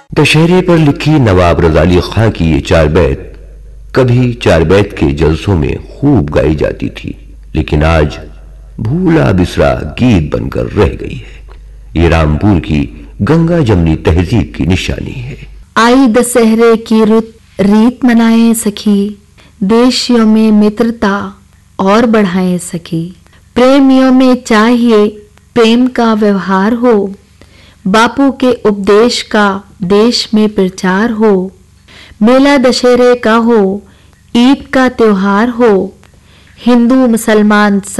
दशहरे पर लिखी नवाब रज़ा अली खां की ये चार बैत कभी चार बैत के जलसों में खूब गाई जाती थी, लेकिन आज भूला बिसरा गीत बनकर रह गई है। ये रामपुर की गंगा जमनी तहजीब की निशानी है। आई दशहरे की रुत रीत मनाएं सखी, देशियों में मित्रता और बढ़ाएं सखी। प्रेमियों में चाहिए प्रेम का व्यवहार हो, बापू के उपदेश का देश में प्रचार हो। मेला दशहरे का हो, ईद का त्योहार हो, हिंदू मुसलमान